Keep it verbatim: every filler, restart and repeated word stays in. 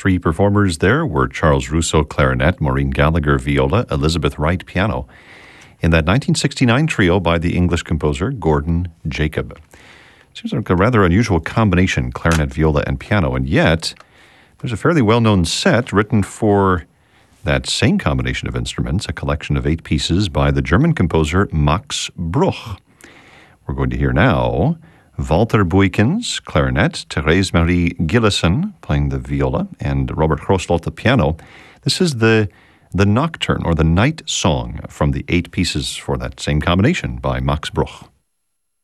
three performers there were Charles Russo, clarinet, Maureen Gallagher, viola, Elizabeth Wright, piano, in that nineteen sixty-nine trio by the English composer Gordon Jacob. Seems like a rather unusual combination, clarinet, viola, and piano, and yet there's a fairly well-known set written for that same combination of instruments, a collection of eight pieces by the German composer Max Bruch. We're going to hear now Walter Buykens, clarinet, Therese Marie Gillessen playing the viola, and Robert Grosloth, the piano. This is the the Nocturne, or the Night Song, from the eight pieces for that same combination by Max Bruch.